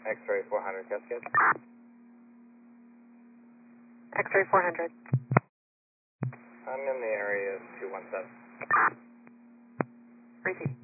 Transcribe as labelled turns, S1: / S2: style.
S1: X-ray 400 Cascade.
S2: X-ray 400.
S1: I'm in the area of 217.
S2: Repeat.